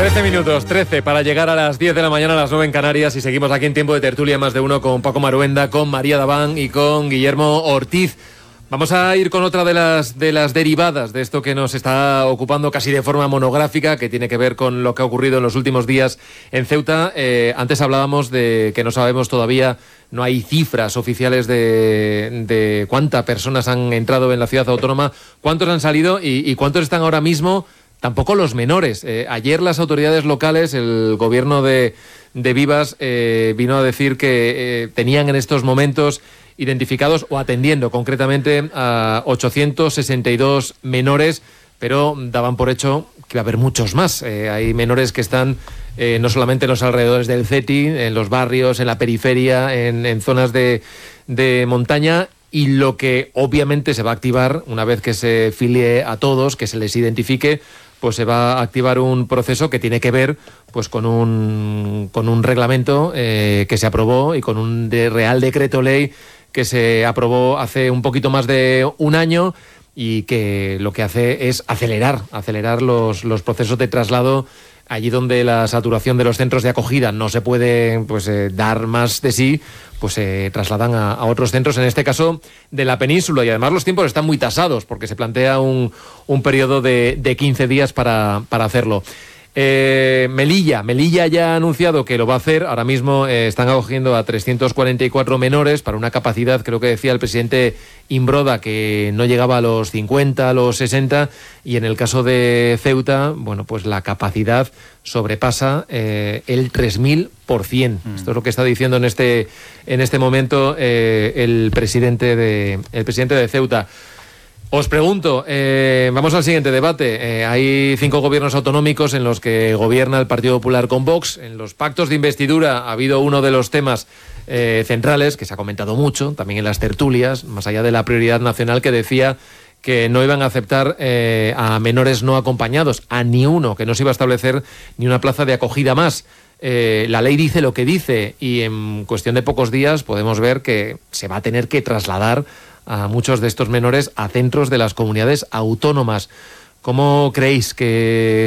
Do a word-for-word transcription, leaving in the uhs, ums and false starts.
trece minutos, trece para llegar a las diez de la mañana, a las nueve en Canarias, y seguimos aquí en tiempo de tertulia más de uno con Paco Maruenda, con María Daván y con Guillermo Ortiz. Vamos a ir con otra de las, de las derivadas de esto que nos está ocupando casi de forma monográfica, que tiene que ver con lo que ha ocurrido en los últimos días en Ceuta. Eh, antes hablábamos de que no sabemos todavía, no hay cifras oficiales de, de cuántas personas han entrado en la ciudad autónoma, cuántos han salido y, y cuántos están ahora mismo. Tampoco los menores. Eh, ayer las autoridades locales, el gobierno de, de Vivas, eh, vino a decir que eh, tenían en estos momentos identificados o atendiendo concretamente a ochocientos sesenta y dos menores, pero daban por hecho que va a haber muchos más. Eh, hay menores que están eh, no solamente en los alrededores del CETI, en los barrios, en la periferia, en, en zonas de, de montaña. Y lo que obviamente se va a activar una vez que se filie a todos, que se les identifique, pues se va a activar un proceso que tiene que ver pues con un, con un reglamento eh, que se aprobó y con un de real decreto ley que se aprobó hace un poquito más de un año y que lo que hace es acelerar, acelerar los, los procesos de traslado allí donde la saturación de los centros de acogida no se puede pues eh, dar más de sí, pues se eh, trasladan a, a otros centros, en este caso de la península, y además los tiempos están muy tasados porque se plantea un, un periodo de, de quince días para, para hacerlo. Eh, Melilla, Melilla ya ha anunciado que lo va a hacer. Ahora mismo eh, están acogiendo a trescientos cuarenta y cuatro menores para una capacidad, creo que decía el presidente Imbroda, que no llegaba a los cincuenta, a los sesenta, y en el caso de Ceuta, bueno, pues la capacidad sobrepasa eh, el tres mil por ciento. Mm. Esto es lo que está diciendo en este, en este momento eh, el presidente de, el presidente de Ceuta. Os pregunto, eh, vamos al siguiente debate. Eh, hay cinco gobiernos autonómicos en los que gobierna el Partido Popular con Vox. En los pactos de investidura ha habido uno de los temas eh, centrales, que se ha comentado mucho, también en las tertulias, más allá de la prioridad nacional, que decía que no iban a aceptar eh, a menores no acompañados, a ni uno, que no se iba a establecer ni una plaza de acogida más. Eh, la ley dice lo que dice y en cuestión de pocos días podemos ver que se va a tener que trasladar a muchos de estos menores a centros de las comunidades autónomas. ¿Cómo creéis que